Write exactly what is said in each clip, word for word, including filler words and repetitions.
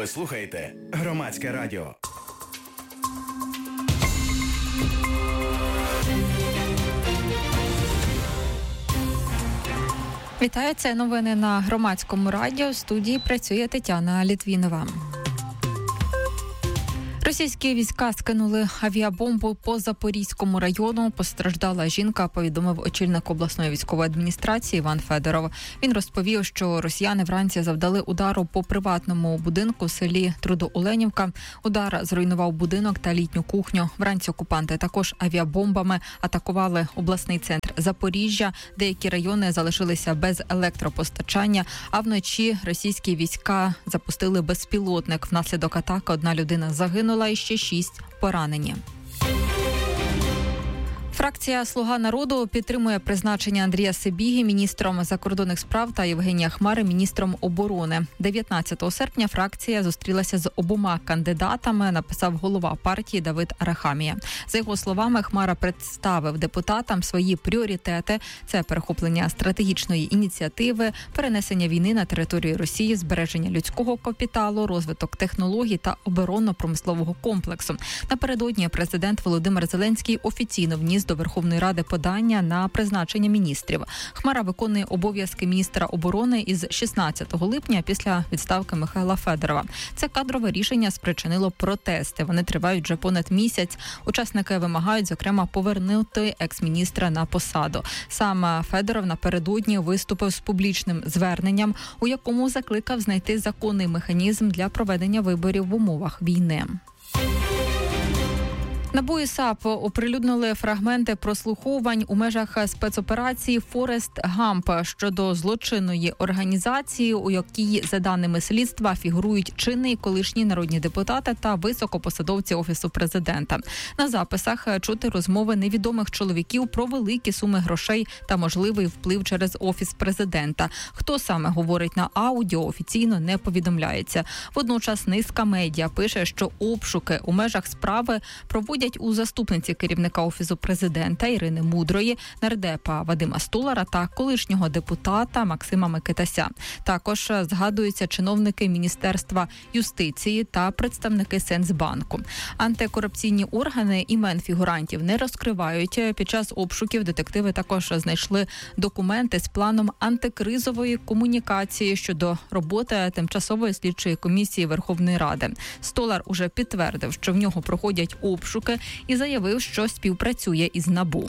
Ви слухаєте Громадське радіо. Вітаю, це новини на Громадському радіо. В студії працює Тетяна Літвінова. Російські війська скинули авіабомбу по Запорізькому району. Постраждала жінка, повідомив очільник обласної військової адміністрації Іван Федоров. Він розповів, що росіяни вранці завдали удару по приватному будинку в селі Трудооленівка. Удар зруйнував будинок та літню кухню. Вранці окупанти також авіабомбами атакували обласний центр Запоріжжя. Деякі райони залишилися без електропостачання, а вночі російські війська запустили безпілотник. Внаслідок атаки одна людина загинула і ще шість поранені. Фракція «Слуга народу» підтримує призначення Андрія Сибіги міністром закордонних справ та Євгенія Хмари міністром оборони. дев'ятнадцятого серпня фракція зустрілася з обома кандидатами, написав голова партії Давид Арахамія. За його словами, Хмара представив депутатам свої пріоритети – це перехоплення стратегічної ініціативи, перенесення війни на територію Росії, збереження людського капіталу, розвиток технологій та оборонно-промислового комплексу. Напередодні президент Володимир Зеленський офіційно вніс до Верховної Ради подання на призначення міністрів. Хмара виконує обов'язки міністра оборони із шістнадцятого липня після відставки Михайла Федорова. Це кадрове рішення спричинило протести. Вони тривають вже понад місяць. Учасники вимагають, зокрема, повернути екс-міністра на посаду. Сам Федоров напередодні виступив з публічним зверненням, у якому закликав знайти законний механізм для проведення виборів в умовах війни. НАБУ і САП оприлюднили фрагменти прослуховувань у межах спецоперації «Форест Гамп» щодо злочинної організації, у якій, за даними слідства, фігурують чинні колишні народні депутати та високопосадовці Офісу президента. На записах чути розмови невідомих чоловіків про великі суми грошей та можливий вплив через Офіс президента. Хто саме говорить на аудіо, офіційно не повідомляється. Водночас низка медіа пише, що обшуки у межах справи проводять у заступниці керівника Офісу президента Ірини Мудрої, нардепа Вадима Столара та колишнього депутата Максима Микитася. Також згадуються чиновники Міністерства юстиції та представники Сенсбанку. Антикорупційні органи імен фігурантів не розкривають. Під час обшуків детективи також знайшли документи з планом антикризової комунікації щодо роботи Тимчасової слідчої комісії Верховної Ради. Столар уже підтвердив, що в нього проходять обшуки, і заявив, що співпрацює із НАБУ.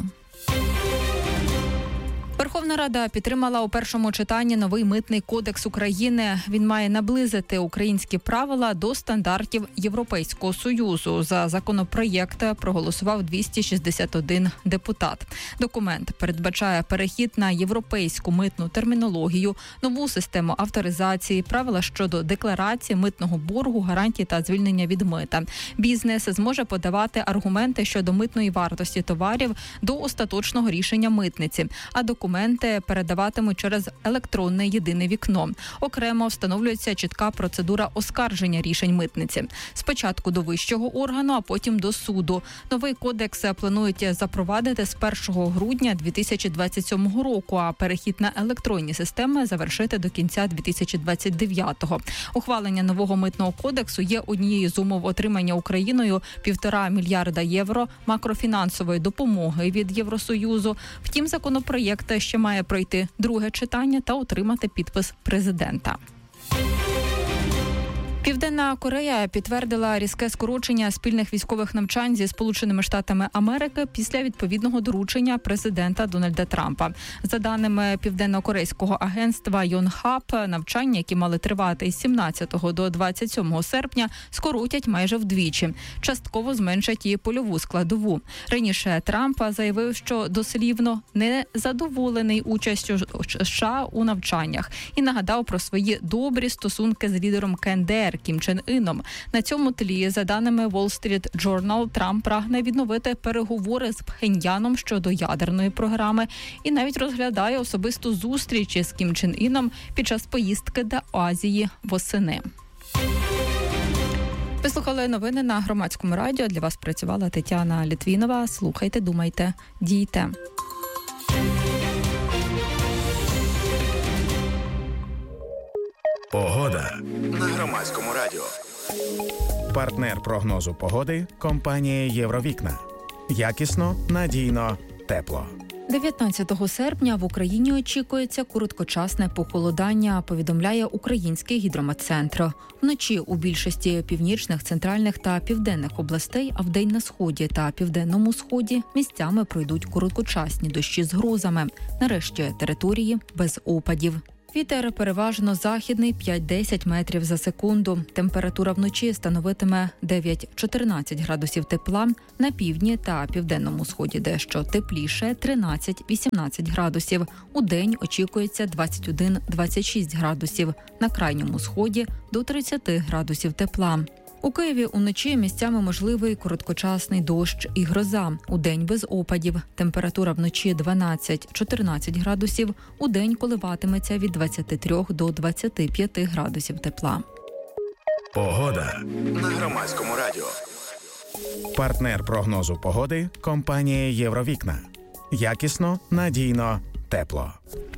Верховна Рада підтримала у першому читанні новий митний кодекс України. Він має наблизити українські правила до стандартів Європейського Союзу. За законопроєкт проголосував двісті шістдесят один депутат. Документ передбачає перехід на європейську митну термінологію, нову систему авторизації, правила щодо декларації митного боргу, гарантій та звільнення від мита. Бізнес зможе подавати аргументи щодо митної вартості товарів до остаточного рішення митниці, а документ Документи передаватимуть через електронне єдине вікно. Окремо встановлюється чітка процедура оскарження рішень митниці. Спочатку до вищого органу, а потім до суду. Новий кодекс планують запровадити з першого грудня дві тисячі двадцять сьомого року, а перехід на електронні системи завершити до кінця дві тисячі двадцять дев'ятого. Ухвалення нового митного кодексу є однією з умов отримання Україною півтора мільярда євро макрофінансової допомоги від Євросоюзу. Втім, законопроєкт ще має пройти друге читання та отримати підпис президента. Південна Корея підтвердила різке скорочення спільних військових навчань зі Сполученими Штатами Америки після відповідного доручення президента Дональда Трампа. За даними південно-корейського агентства Йонхап, навчання, які мали тривати із сімнадцятого до двадцять сьомого серпня, скоротять майже вдвічі. Частково зменшать її польову складову. Раніше Трамп заявив, що дослівно не задоволений участю США у навчаннях і нагадав про свої добрі стосунки з лідером КНДР Кім Чен Іном. На цьому тлі, за даними Wall Street Journal, Трамп прагне відновити переговори з Пхеньяном щодо ядерної програми і навіть розглядає особисту зустріч з Кім Чен Іном під час поїздки до Азії восени. Ви слухали новини на Громадському радіо. Для вас працювала Тетяна Літвінова. Слухайте, думайте, дійте. Погода на Громадському радіо. Партнер прогнозу погоди – компанія «Євровікна». Якісно, надійно, тепло. дев'ятнадцятого серпня в Україні очікується короткочасне похолодання, повідомляє Український гідрометцентр. Вночі у більшості північних, центральних та південних областей, а вдень на сході та південному сході місцями пройдуть короткочасні дощі з грозами. Нарешті території без опадів. Вітер переважно західний п'ять-десять метрів за секунду. Температура вночі становитиме дев'ять-чотирнадцять градусів тепла, на півдні та південному сході дещо тепліше тринадцять-вісімнадцять градусів. Удень очікується двадцять один-двадцять шість градусів, на крайньому сході до тридцять градусів тепла. У Києві уночі місцями можливий короткочасний дощ і гроза. Удень без опадів. Температура вночі дванадцять-чотирнадцять градусів. Удень коливатиметься від двадцяти трьох до двадцяти п'яти градусів тепла. Погода на Громадському радіо. Партнер прогнозу погоди – компанія «Євровікна». Якісно, надійно, тепло.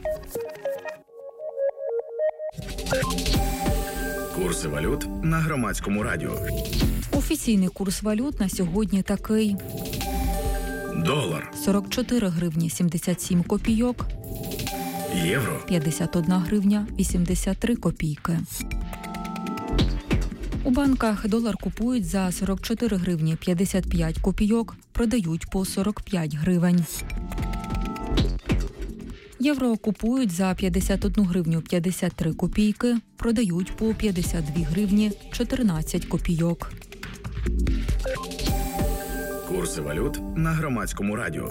Курси валют на Громадському радіо. Офіційний курс валют на сьогодні такий. Долар сорок чотири гривні сімдесят сім копійок. Євро п'ятдесят одна гривня вісімдесят три копійки. У банках долар купують за сорок чотири гривні п'ятдесят п'ять копійок, продають по сорок п'ять гривень. Євро купують за п'ятдесят одну гривню п'ятдесят три копійки, продають по п'ятдесят дві гривні чотирнадцять копійок. Курси валют на Громадському радіо.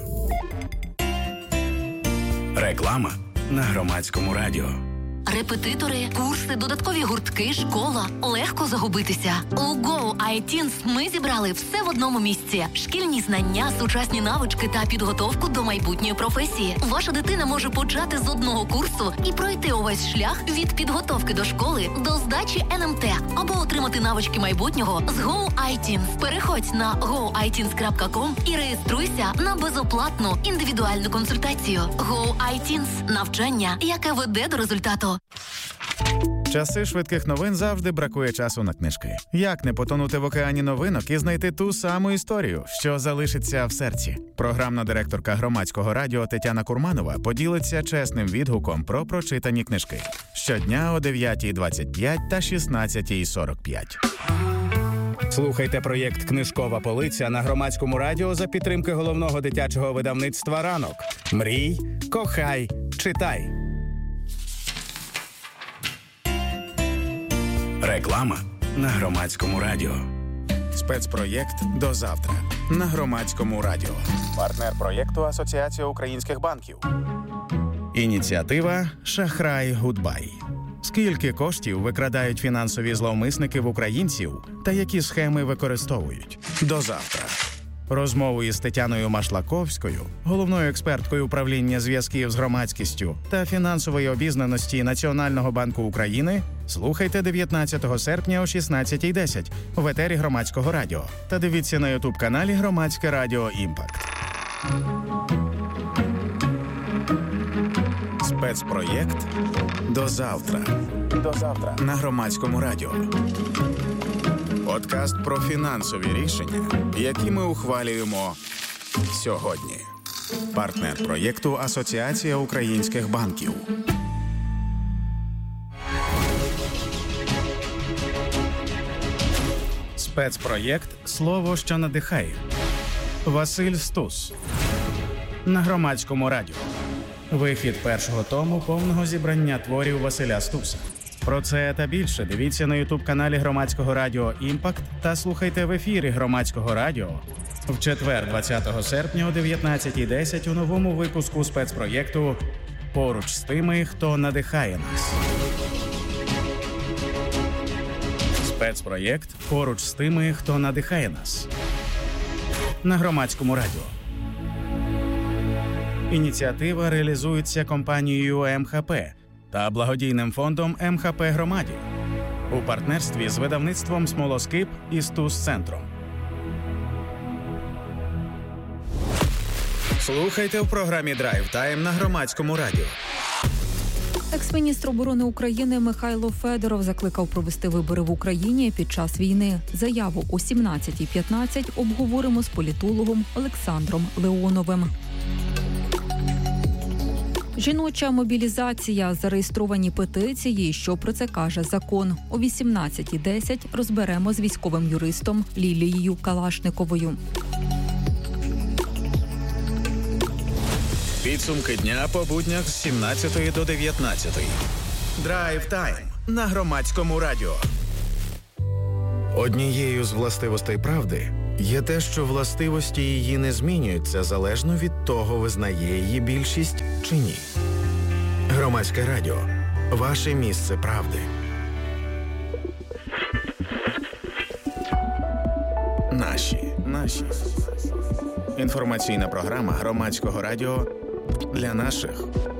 Реклама на Громадському радіо. Репетитори, курси, додаткові гуртки, школа. Легко загубитися. У Go ай тінс ми зібрали все в одному місці. Шкільні знання, сучасні навички та підготовку до майбутньої професії. Ваша дитина може почати з одного курсу і пройти увесь шлях від підготовки до школи до здачі ен ем те або отримати навички майбутнього з Go ай тінс. Переходь на го ай тінс крапка ком і реєструйся на безоплатну індивідуальну консультацію. Go ай тінс – навчання, яке веде до результату. Часи швидких новин завжди бракує часу на книжки. Як не потонути в океані новинок і знайти ту саму історію, що залишиться в серці? Програмна директорка Громадського радіо Тетяна Курманова поділиться чесним відгуком про прочитані книжки. Щодня о дев'ятій двадцять п'ять та шістнадцятій сорок п'ять. Слухайте проєкт «Книжкова полиця» на Громадському радіо за підтримки головного дитячого видавництва «Ранок». Мрій, кохай, читай. Реклама на Громадському радіо. Спецпроєкт «До завтра» на Громадському радіо. Партнер проєкту Асоціація українських банків. Ініціатива «Шахрай Гудбай». Скільки коштів викрадають фінансові зловмисники в українців та які схеми використовують? До завтра. Розмову із Тетяною Машлаковською, головною експерткою управління зв'язків з громадськістю та фінансової обізнаності Національного банку України, слухайте дев'ятнадцятого серпня о шістнадцятій десять в етері Громадського радіо та дивіться на ютуб-каналі Громадське радіо «Імпакт». Спецпроєкт «До завтра». До завтра на Громадському радіо. Подкаст про фінансові рішення, які ми ухвалюємо сьогодні. Партнер проєкту Асоціація українських банків. Спецпроєкт «Слово, що надихає». Василь Стус. На Громадському радіо. Вихід першого тому повного зібрання творів Василя Стуса. Про це та більше дивіться на ютуб-каналі Громадського радіо «Імпакт» та слухайте в ефірі Громадського радіо в четвер, двадцятого серпня о дев'ятнадцятій десять у новому випуску спецпроєкту «Поруч з тими, хто надихає нас». Спецпроєкт «Поруч з тими, хто надихає нас» на Громадському радіо. Ініціатива реалізується компанією ем ха пе та благодійним фондом ем ха пе Громаді у партнерстві з видавництвом «Смолоскип» і Стус-центром. Слухайте в програмі «Драйв Тайм» на Громадському радіо. Екс-міністр оборони України Михайло Федоров закликав провести вибори в Україні під час війни. Заяву о сімнадцятій п'ятнадцять обговоримо з політологом Олександром Леоновим. Жіноча мобілізація, зареєстровані петиції, що про це каже закон. О вісімнадцятій десять розберемо з військовим юристом Лілією Калашниковою. Підсумки дня по буднях з сімнадцятої до дев'ятнадцятої. Драйв тайм на Громадському радіо. Однією з властивостей правди є те, що властивості її не змінюються залежно від того, визнає її більшість чи ні. Громадське радіо. Ваше місце правди. Наші. Наші. Інформаційна програма Громадського радіо для наших.